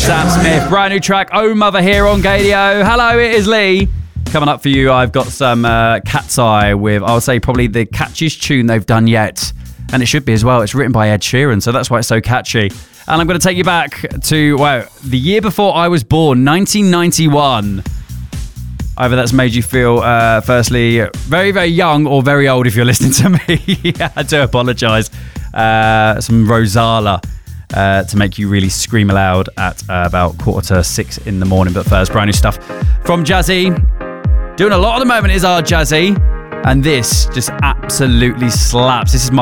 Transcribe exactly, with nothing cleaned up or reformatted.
Sam Smith, brand new track, Oh Mother, here on Gadio. Hello, it is Lee. Coming up for you, I've got some uh, Cat's Eye with, I would say, probably the catchiest tune they've done yet. And it should be as well. It's written by Ed Sheeran, so that's why it's so catchy. And I'm going to take you back to, wow, the year before I was born, nineteen ninety-one. Either that's made you feel, uh, firstly, very, very young or very old if you're listening to me. I do apologise. Uh, some Rosala uh, to make you really scream aloud at uh, about quarter to six in the morning. But first, brand new stuff from Jazzy. Doing a lot at the moment is our Jazzy. And this just absolutely slaps. This is my